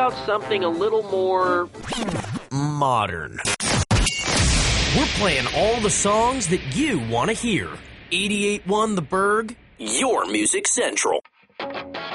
about something a little more modern? We're playing all the songs that you want to hear. 88.1 The Berg, your Music Central.